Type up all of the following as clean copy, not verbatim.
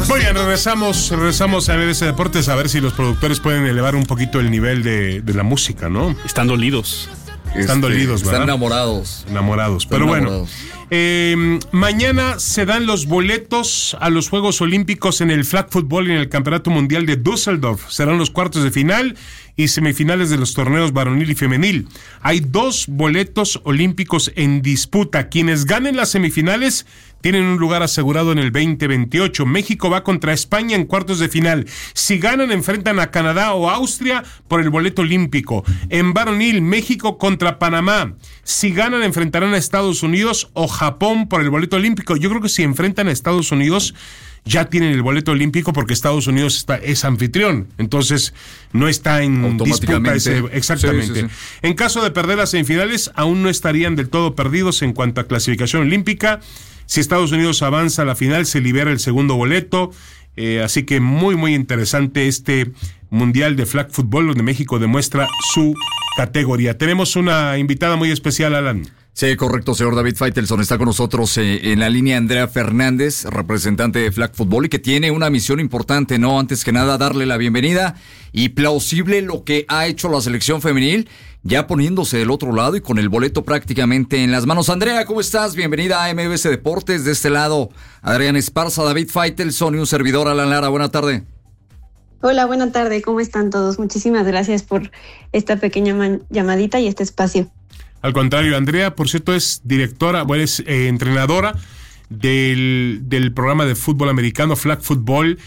Muy bien, regresamos a MBS Deportes a ver si los productores pueden elevar un poquito el nivel de la música, ¿no? Están dolidos. Están dolidos, ¿verdad? Están enamorados. Pero bueno, mañana se dan los boletos a los Juegos Olímpicos en el flag football y en el Campeonato Mundial de Düsseldorf. Serán los cuartos de final y semifinales de los torneos varonil y femenil. Hay 2 boletos olímpicos en disputa. Quienes ganen las semifinales tienen un lugar asegurado en el 2028. México va contra España en cuartos de final. Si ganan, enfrentan a Canadá o Austria por el boleto olímpico. En varonil, México contra Panamá. Si ganan, enfrentarán a Estados Unidos o Japón por el boleto olímpico. Yo creo que si enfrentan a Estados Unidos, ya tienen el boleto olímpico porque Estados Unidos es anfitrión. Entonces, no está en disputa ese. Exactamente. Sí. En caso de perder las semifinales, aún no estarían del todo perdidos en cuanto a clasificación olímpica. Si Estados Unidos avanza a la final, se libera el segundo boleto. Así que muy, muy interesante este Mundial de Flag Football, donde México demuestra su categoría. Tenemos una invitada muy especial, Alan. Sí, correcto, señor David Faitelson. Está con nosotros en la línea Andrea Fernández, representante de Flag Football, y que tiene una misión importante, ¿no? Antes que nada, darle la bienvenida y plausible lo que ha hecho la selección femenil, ya poniéndose del otro lado y con el boleto prácticamente en las manos. Andrea, ¿cómo estás? Bienvenida a MBS Deportes. De este lado, Adrián Esparza, David Faitelson y un servidor, Alan Lara. Buena tarde. Hola, buena tarde. ¿Cómo están todos? Muchísimas gracias por esta pequeña llamadita y este espacio. Al contrario, Andrea, por cierto, es directora, es entrenadora del programa de fútbol americano, Flag Football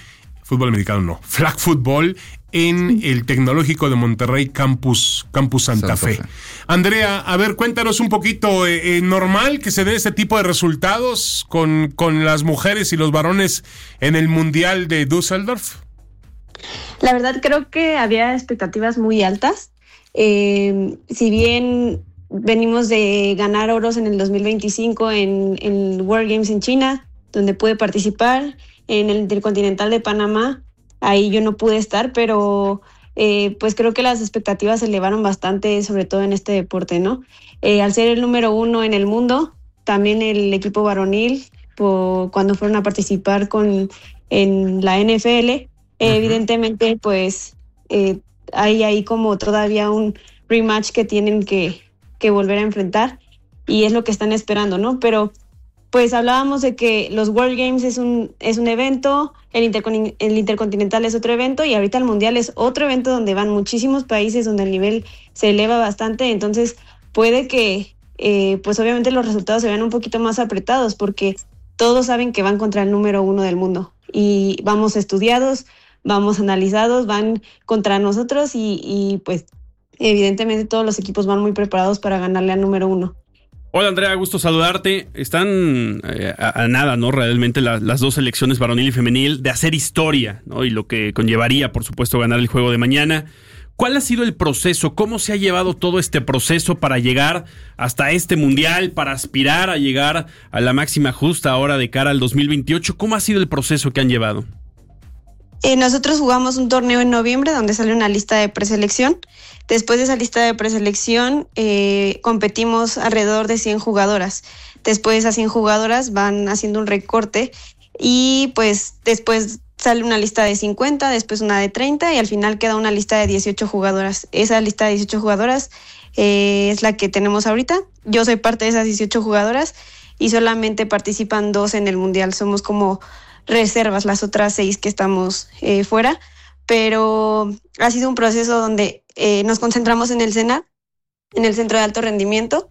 en el Tecnológico de Monterrey, Campus Santa Fe. Andrea, a ver, cuéntanos un poquito, ¿normal que se dé este tipo de resultados con las mujeres y los varones en el Mundial de Düsseldorf? La verdad creo que había expectativas muy altas. Si bien venimos de ganar oros en el 2025 en World Games en China, donde pude participar, en el Intercontinental de Panamá, ahí yo no pude estar, pero pues creo que las expectativas se elevaron bastante, sobre todo en este deporte, ¿no? Al ser el número 1 en el mundo, también el equipo varonil, cuando fueron a participar en la NFL, evidentemente pues hay ahí como todavía un rematch que tienen que volver a enfrentar, y es lo que están esperando, ¿no? Pero pues hablábamos de que los World Games es un evento, el Intercontinental es otro evento, y ahorita el Mundial es otro evento donde van muchísimos países, donde el nivel se eleva bastante. Entonces puede que pues obviamente los resultados se vean un poquito más apretados, porque todos saben que van contra el número 1 del mundo, y vamos estudiados, vamos analizados, van contra nosotros, y pues evidentemente todos los equipos van muy preparados para ganarle al número 1. Hola Andrea, gusto saludarte. Están a nada, ¿no? Realmente las dos selecciones varonil y femenil de hacer historia, ¿no? Y lo que conllevaría, por supuesto, ganar el juego de mañana. ¿Cuál ha sido el proceso? ¿Cómo se ha llevado todo este proceso para llegar hasta este mundial, para aspirar a llegar a la máxima justa ahora de cara al 2028? ¿Cómo ha sido el proceso que han llevado? Nosotros jugamos un torneo en noviembre donde sale una lista de preselección. Después de esa lista de preselección competimos alrededor de 100 jugadoras. Después de esas 100 jugadoras van haciendo un recorte, y pues después sale una lista de 50, después una de 30, y al final queda una lista de 18 jugadoras. Esa lista de 18 jugadoras es la que tenemos ahorita. Yo soy parte de esas 18 jugadoras y solamente participan 2 en el Mundial. Somos como reservas, las otras 6 que estamos fuera, pero ha sido un proceso donde nos concentramos en el CENA, en el Centro de Alto Rendimiento,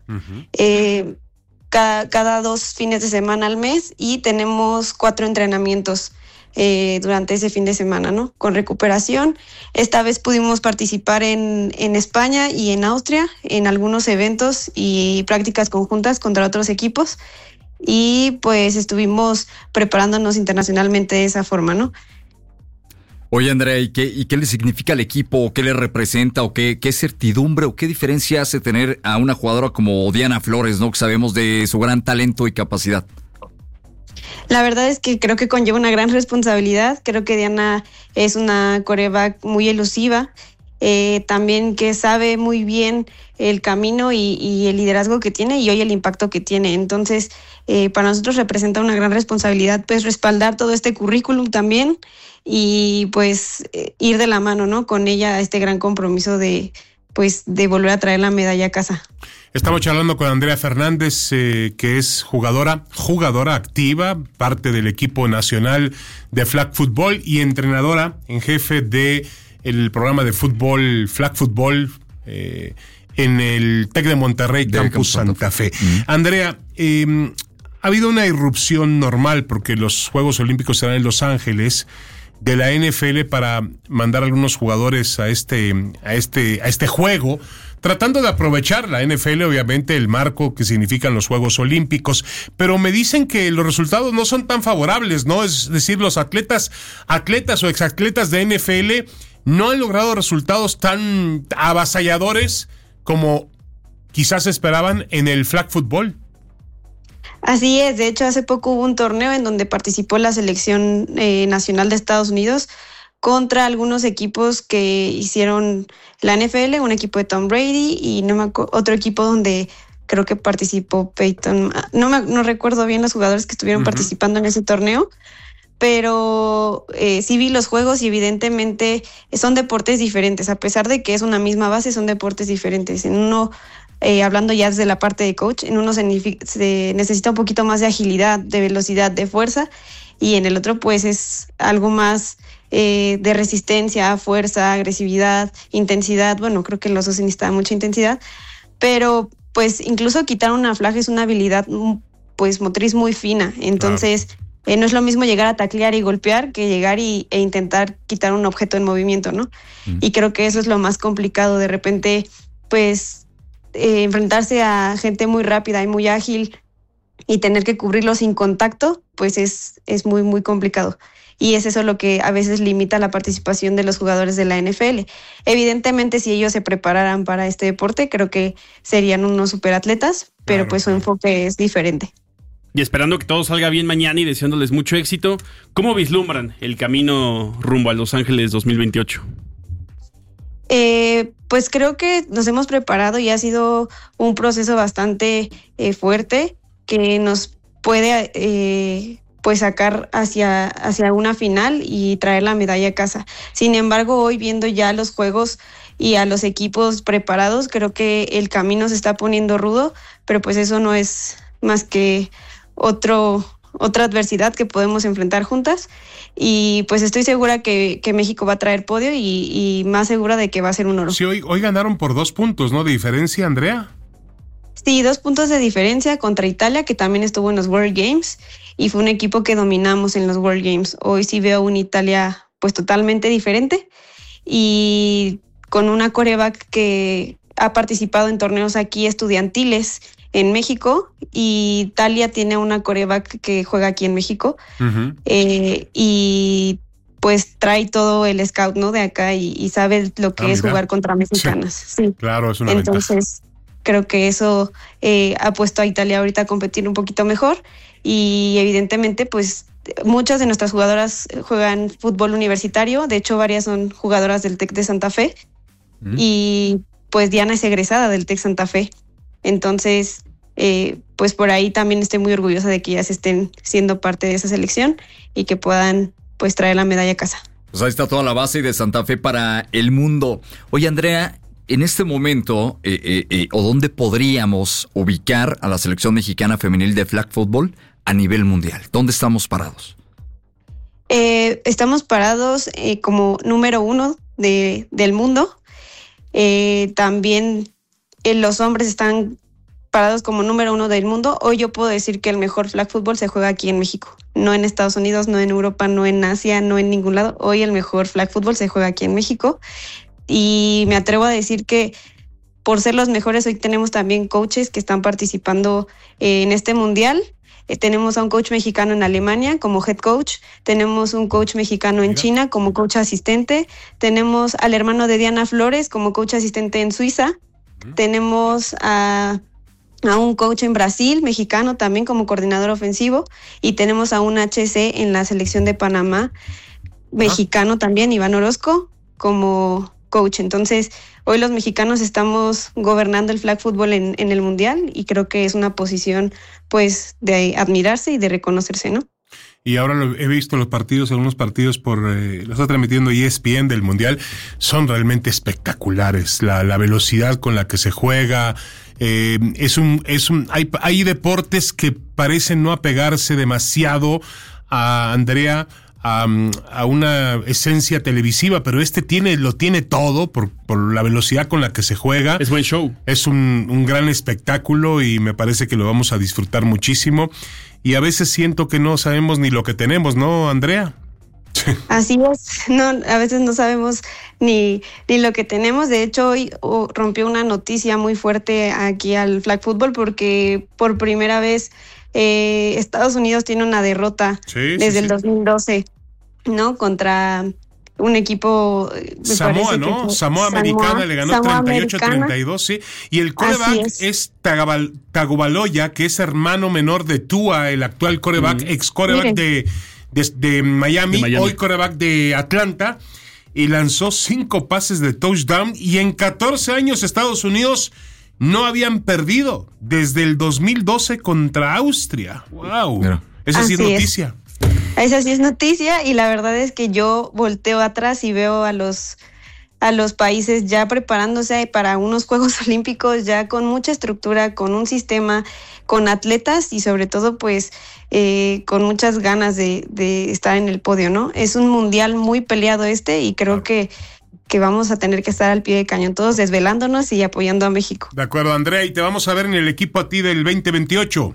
cada 2 fines de semana al mes, y tenemos 4 entrenamientos durante ese fin de semana, ¿no? Con recuperación. Esta vez pudimos participar en España y en Austria en algunos eventos y prácticas conjuntas contra otros equipos, y pues estuvimos preparándonos internacionalmente de esa forma, ¿no? Oye, Andrea, ¿y qué le significa al equipo? ¿Qué le representa? ¿O qué certidumbre o qué diferencia hace tener a una jugadora como Diana Flores, ¿no? Que sabemos de su gran talento y capacidad. La verdad es que creo que conlleva una gran responsabilidad. Creo que Diana es una quarterback muy elusiva, también que sabe muy bien el camino y el liderazgo que tiene y hoy el impacto que tiene. Entonces, para nosotros representa una gran responsabilidad, pues respaldar todo este currículum también y pues ir de la mano, ¿no? Con ella a este gran compromiso de volver a traer la medalla a casa. Estamos charlando con Andrea Fernández, que es jugadora activa, parte del equipo nacional de flag football y entrenadora en jefe de el programa de fútbol, flag football, en el TEC de Monterrey, Campus Santa Fe. Andrea, ha habido una irrupción normal porque los Juegos Olímpicos serán en Los Ángeles, de la NFL para mandar a algunos jugadores a este juego, tratando de aprovechar la NFL, obviamente, el marco que significan los Juegos Olímpicos, pero me dicen que los resultados no son tan favorables, ¿no? Es decir, los atletas o exacatletas de NFL no han logrado resultados tan avasalladores como quizás esperaban en el flag football. Así es, de hecho hace poco hubo un torneo en donde participó la selección nacional de Estados Unidos contra algunos equipos que hicieron la NFL, un equipo de Tom Brady y otro equipo donde creo que participó Peyton. No recuerdo bien los jugadores que estuvieron participando en ese torneo, pero sí vi los juegos y evidentemente son deportes diferentes, a pesar de que es una misma base, son deportes diferentes. En uno, hablando ya desde la parte de coach, en uno se necesita un poquito más de agilidad, de velocidad, de fuerza, y en el otro pues es algo más de resistencia, fuerza, agresividad, intensidad. Bueno, creo que en los dos se necesita mucha intensidad, pero pues incluso quitar una flag es una habilidad pues motriz muy fina, entonces no es lo mismo llegar a taclear y golpear que llegar e intentar quitar un objeto en movimiento, ¿no? Y creo que eso es lo más complicado, de repente pues enfrentarse a gente muy rápida y muy ágil y tener que cubrirlo sin contacto, pues es muy, muy complicado. Y es eso lo que a veces limita la participación de los jugadores de la NFL. Evidentemente, si ellos se prepararan para este deporte, creo que serían unos superatletas, pero pues su enfoque es diferente. Y esperando que todo salga bien mañana y deseándoles mucho éxito, ¿cómo vislumbran el camino rumbo a Los Ángeles 2028? Pues creo que nos hemos preparado y ha sido un proceso bastante fuerte que nos puede pues sacar hacia una final y traer la medalla a casa. Sin embargo, hoy viendo ya los juegos y a los equipos preparados, creo que el camino se está poniendo rudo, pero pues eso no es más que otra adversidad que podemos enfrentar juntas. Y pues estoy segura que México va a traer podio y más segura de que va a ser un oro. Sí, hoy ganaron por 2 puntos, ¿no? De diferencia, Andrea. Sí, 2 puntos de diferencia contra Italia, que también estuvo en los World Games y fue un equipo que dominamos en los World Games. Hoy sí veo una Italia pues totalmente diferente y con una quarterback que ha participado en torneos aquí estudiantiles en México, y Italia tiene una quarterback que juega aquí en México. Y pues trae todo el scout, ¿no? De acá y sabe lo que es jugar contra mexicanas. Sí. Claro, es una Entonces, creo que eso ha puesto a Italia ahorita a competir un poquito mejor y evidentemente pues muchas de nuestras jugadoras juegan fútbol universitario, de hecho varias son jugadoras del TEC de Santa Fe y pues Diana es egresada del TEC Santa Fe. Entonces, pues por ahí también estoy muy orgullosa de que ellas estén siendo parte de esa selección y que puedan pues traer la medalla a casa. Pues ahí está toda la base de Santa Fe para el mundo. Oye, Andrea, en este momento, ¿o dónde podríamos ubicar a la selección mexicana femenil de flag football a nivel mundial? ¿Dónde estamos parados? Estamos parados como número 1 del mundo. También los hombres están parados como número 1 del mundo. Hoy yo puedo decir que el mejor flag football se juega aquí en México, no en Estados Unidos, no en Europa, no en Asia, no en ningún lado. Hoy el mejor flag football se juega aquí en México y me atrevo a decir que por ser los mejores hoy tenemos también coaches que están participando en este mundial. Tenemos a un coach mexicano en Alemania como head coach, tenemos un coach mexicano en China como coach asistente, tenemos al hermano de Diana Flores como coach asistente en Suiza, tenemos a un coach en Brasil, mexicano también como coordinador ofensivo, y tenemos a un HC en la selección de Panamá, mexicano también, Iván Orozco, como coach. Entonces, hoy los mexicanos estamos gobernando el flag football en el Mundial y creo que es una posición pues de admirarse y de reconocerse, ¿no? Y ahora lo he visto en los partidos, algunos partidos lo está transmitiendo ESPN del Mundial, son realmente espectaculares. La velocidad con la que se juega, hay deportes que parecen no apegarse demasiado a Andrea, a una esencia televisiva, pero lo tiene todo por la velocidad con la que se juega. Es buen show. Es un gran espectáculo y me parece que lo vamos a disfrutar muchísimo. Y a veces siento que no sabemos ni lo que tenemos, ¿no, Andrea? Así es, a veces no sabemos ni lo que tenemos. De hecho, hoy rompió una noticia muy fuerte aquí al flag football porque por primera vez Estados Unidos tiene una derrota desde el 2012, ¿no? Contra un equipo Samoa, ¿no? Samoa Americana le ganó 38-32, sí. Y el quarterback es Tagovailoa, que es hermano menor de Tua, el actual quarterback, ex quarterback de Miami, hoy quarterback de Atlanta, y lanzó 5 pases de touchdown, y en 14 años Estados Unidos no habían perdido desde el 2012 contra Austria. ¡Wow! Mira. Esa sí es noticia. Esa sí es noticia, y la verdad es que yo volteo atrás y veo a los países ya preparándose para unos Juegos Olímpicos, ya con mucha estructura, con un sistema, con atletas y sobre todo pues con muchas ganas de estar en el podio, ¿no? Es un mundial muy peleado y creo que vamos a tener que estar al pie de cañón, todos desvelándonos y apoyando a México. De acuerdo, Andrea, y te vamos a ver en el equipo a ti del 2028.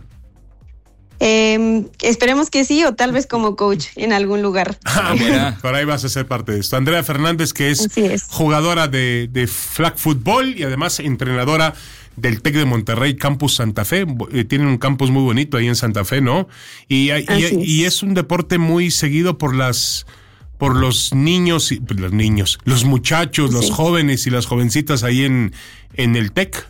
Esperemos que sí, o tal vez como coach en algún lugar. Bueno, por ahí vas a ser parte de esto. Andrea Fernández, que es jugadora de flag football y además entrenadora del TEC de Monterrey, Campus Santa Fe. Tienen un campus muy bonito ahí en Santa Fe, ¿no? Y es un deporte muy seguido por los niños, los muchachos, los jóvenes y las jovencitas ahí en el TEC.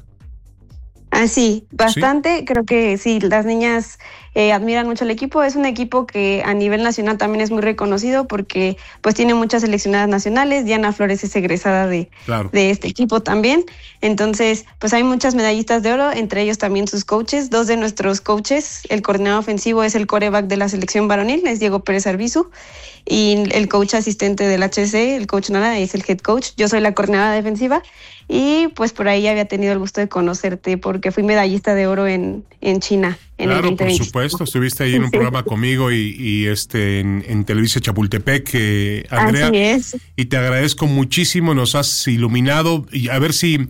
Sí, bastante. ¿Sí? Creo que sí, las niñas admiran mucho el equipo. Es un equipo que a nivel nacional también es muy reconocido porque pues tiene muchas seleccionadas nacionales. Diana Flores es egresada de este equipo también. Entonces, pues hay muchas medallistas de oro, entre ellos también sus coaches. 2 de nuestros coaches, el coordinador ofensivo es el quarterback de la selección varonil, es Diego Pérez Arbizu, y el coach asistente del HC, el coach Nara, es el head coach. Yo soy la coordinadora defensiva. Y pues por ahí había tenido el gusto de conocerte porque fui medallista de oro en China en el 2020. Por supuesto, estuviste ahí en un programa conmigo y en Televisa Chapultepec, Andrea. Así es. Y te agradezco muchísimo, nos has iluminado y a ver si,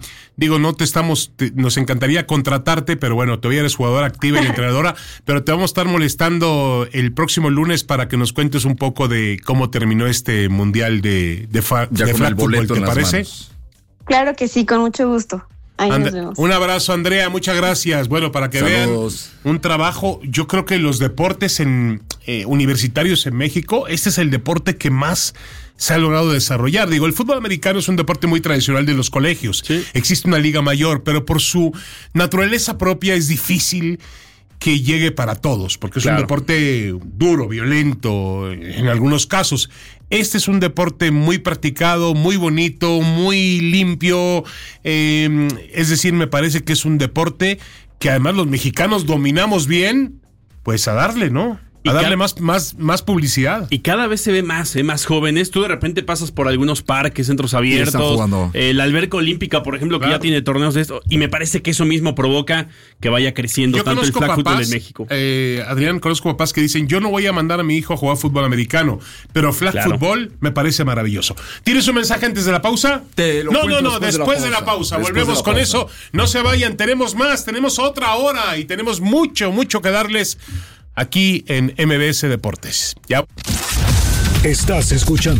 nos encantaría contratarte, pero bueno, todavía eres jugadora activa y entrenadora, pero te vamos a estar molestando el próximo lunes para que nos cuentes un poco de cómo terminó este mundial de flag football, ¿te parece? Manos. Claro que sí, con mucho gusto. Ahí nos vemos. Un abrazo, Andrea, muchas gracias. Bueno, para que Saludos. vean un trabajo, yo creo que los deportes universitarios en México, este es el deporte que más se ha logrado desarrollar. El fútbol americano es un deporte muy tradicional de los colegios. ¿Sí? Existe una liga mayor, pero por su naturaleza propia es difícil que llegue para todos, porque es un deporte duro, violento, en algunos casos. Este es un deporte muy practicado, muy bonito, muy limpio, es decir, me parece que es un deporte que además los mexicanos dominamos bien, pues a darle, ¿no? A darle más publicidad. Y cada vez se ve más jóvenes. Tú de repente pasas por algunos parques, centros abiertos. La alberca olímpica, por ejemplo, que ya tiene torneos de esto. Y me parece que eso mismo provoca que vaya creciendo tanto el flag football en México. Adrián, conozco papás que dicen, yo no voy a mandar a mi hijo a jugar fútbol americano, pero flag football me parece maravilloso. ¿Tienes un mensaje antes de la pausa? No, después de la pausa. Volvemos con eso. No se vayan, tenemos más, tenemos otra hora y tenemos mucho que darles aquí en MBS Deportes. Ya. Estás escuchando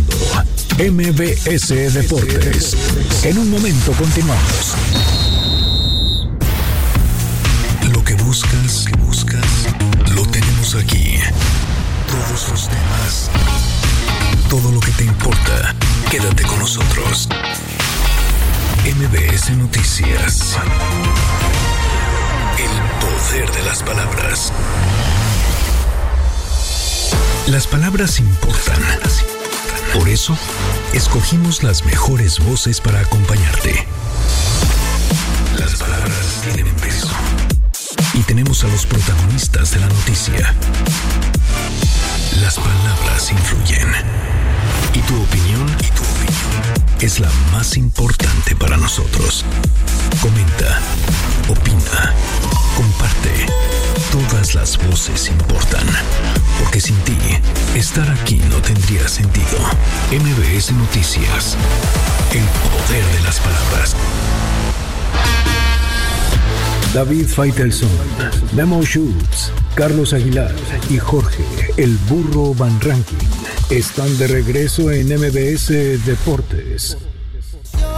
MBS Deportes. En un momento continuamos. Lo que buscas, lo tenemos aquí. Todos los temas, todo lo que te importa, quédate con nosotros. MBS Noticias. El poder de las palabras. Las palabras importan. Por eso, escogimos las mejores voces para acompañarte. Las palabras tienen peso. Y tenemos a los protagonistas de la noticia. Las palabras influyen. Y tu opinión es la más importante para nosotros. Comenta, opina, comparte. Todas las voces importan. Porque sin ti, estar aquí no tendría sentido. MBS Noticias. El poder de las palabras. David Faitelson, Memo Schutz, Carlos Aguilar y Jorge El Burro Van Rankin están de regreso en MBS Deportes.